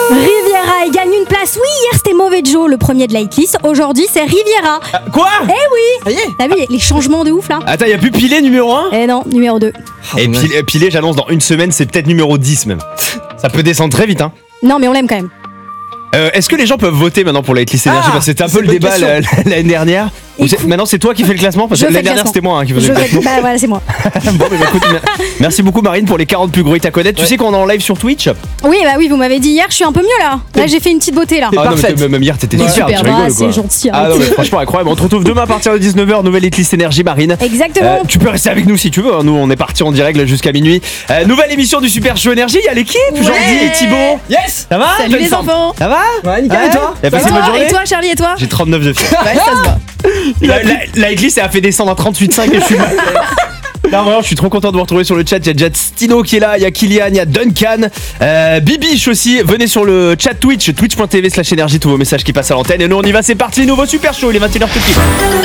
Riviera, il gagne une place. Oui, hier c'était Mauvais Joe, le premier de la hitlist. Aujourd'hui c'est Riviera. Quoi? Eh oui. Ça y est. T'as vu les changements de ouf là? Attends, y'a plus Pilé numéro 1? Eh non, numéro 2. Et Pilé, j'annonce dans une semaine, c'est peut-être numéro 10 même. Ça peut descendre très vite, hein. Non mais on l'aime quand même. Est-ce que les gens peuvent voter maintenant pour la hitlist énergie? Parce que c'était un peu le débat l'année dernière. Maintenant c'est toi qui fais le classement? Parce que l'année dernière c'était moi qui faisais le classement. Bah voilà, c'est moi. Bon, mais écoute, merci beaucoup Marine pour les 40 plus gros à connaître. Tu sais qu'on est en live sur Twitch? Oui, bah oui, vous m'avez dit hier, je suis un peu mieux là. Là j'ai fait une petite beauté là. Ah non, mais même hier t'étais super, tu rigoles quoi. C'est gentil. Ah non, mais franchement incroyable. On te retrouve demain à partir de 19h, nouvelle hitlist énergie Marine. Exactement. Tu peux rester avec nous si tu veux. Nous on est parti en direct là, jusqu'à minuit. Nouvelle émission du Super Show Énergie. Il y a l'équipe, Jordi et Thibaut. Yes. Ça va? Salut les enfants. Ça va? Ouais, nickel. Et toi? T'as passé une bonne journée? Et toi Charlie et toi? J'ai 39 de fièvre. Ouais, ça se voit. La hitlist elle a fait descendre à 38,5 et je suis mal. Là vraiment je suis trop content de vous retrouver sur le chat. Il y a déjà Stino qui est là, il y a Kylian, il y a Duncan, Bibiche aussi. Venez sur le chat Twitch, twitch.tv/énergie, tous vos messages qui passent à l'antenne. Et nous on y va, c'est parti, nouveau Super Show, il est 21h tout de suite.